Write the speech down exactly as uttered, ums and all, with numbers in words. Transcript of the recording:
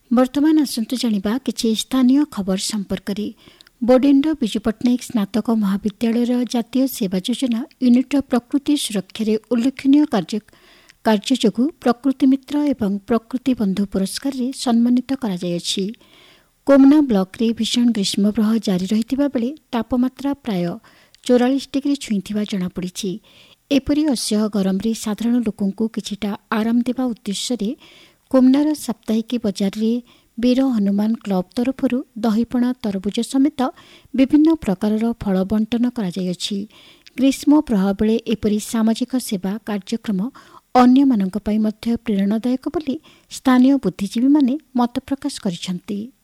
ବର୍ତ୍ତମାନ ଆସନ୍ତୁ ଜାଣିବା କିଛି ସ୍ଥାନୀୟ ଖବର ସମ୍ପର୍କରେ। ବୋର୍ଡେନ୍ର ବିଜୁ ପଟ୍ଟନାୟକ ସ୍ନାତକ ମହାବିଦ୍ୟାଳୟର ଜାତୀୟ ସେବା ଯୋଜନା ୟୁନିଟ୍ର ପ୍ରକୃତି ସୁରକ୍ଷାରେ ଉଲ୍ଲେଖନୀୟ କାର୍ଯ୍ୟ କାର୍ଯ୍ୟ ଯୋଗୁଁ ପ୍ରକୃତି ମିତ୍ର ଏବଂ ପ୍ରକୃତି ବନ୍ଧୁ ପୁରସ୍କାରରେ ସମ୍ମାନିତ କରାଯାଇଅଛି। କୋମନା ବ୍ଲକରେ ଭୀଷଣ ଗ୍ରୀଷ୍ମପ୍ରବାହ ଜାରି ରହିଥିବା ବେଳେ ତାପମାତ୍ରା ପ୍ରାୟ ଚଉରାଳିଶ ଡିଗ୍ରୀ ଛୁଇଁଥିବା ଜଣାପଡ଼ିଛି। ଏପରି ଅସହ୍ୟ ଗରମରେ ସାଧାରଣ ଲୋକଙ୍କୁ କିଛିଟା ଆରାମ ଦେବା ଉଦ୍ଦେଶ୍ୟରେ କୋମନାର ସାପ୍ତାହିକ ବଜାରରେ ବୀର ହନୁମାନ କ୍ଲବ ତରଫରୁ ଦହିପଣା ତରଭୁଜ ସମେତ ବିଭିନ୍ନ ପ୍ରକାରର ଫଳ ବଣ୍ଟନ କରାଯାଇଅଛି। ଗ୍ରୀଷ୍ମ ପ୍ରବାହ ବେଳେ ଏପରି ସାମାଜିକ ସେବା କାର୍ଯ୍ୟକ୍ରମ ଅନ୍ୟମାନଙ୍କ ପାଇଁ ମଧ୍ୟ ପ୍ରେରଣାଦାୟକ ବୋଲି ସ୍ଥାନୀୟ ବୁଦ୍ଧିଜୀବୀମାନେ ମତ ପ୍ରକାଶ କରିଛନ୍ତି।